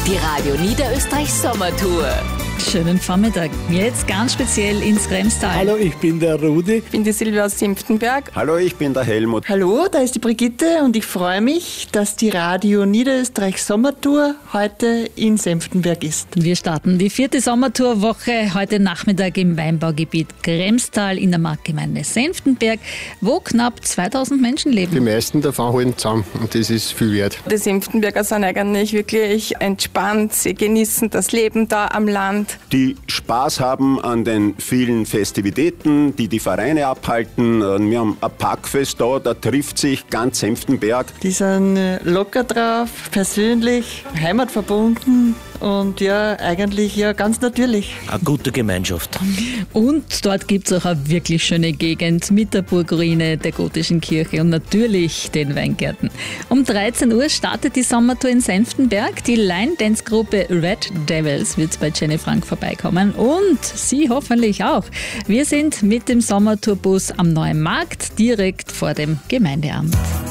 Die Radio Niederösterreich Sommertour. Schönen Vormittag. Jetzt ganz speziell ins Kremstal. Hallo, ich bin der Rudi. Ich bin die Silvia aus Senftenberg. Hallo, ich bin der Helmut. Hallo, da ist die Brigitte und ich freue mich, dass die Radio Niederösterreich Sommertour heute in Senftenberg ist. Wir starten die 4. Sommertourwoche heute Nachmittag im Weinbaugebiet Kremstal in der Marktgemeinde Senftenberg, wo knapp 2000 Menschen leben. Die meisten davon halten zusammen und das ist viel wert. Die Senftenberger sind eigentlich wirklich entspannt. Sie genießen das Leben da am Land. Die Spaß haben an den vielen Festivitäten, die Vereine abhalten. Wir haben ein Parkfest da trifft sich ganz Senftenberg. Die sind locker drauf, persönlich, heimatverbunden und ja, eigentlich ja ganz natürlich. Eine gute Gemeinschaft. Und dort gibt es auch eine wirklich schöne Gegend mit der Burgruine, der gotischen Kirche und natürlich den Weingärten. Um 13 Uhr startet die Sommertour in Senftenberg. Die Line-Dance-Gruppe Red Devils wird bei Jenny Frank vorbeikommen und Sie hoffentlich auch. Wir sind mit dem Sommertourbus am Neuen Markt direkt vor dem Gemeindeamt.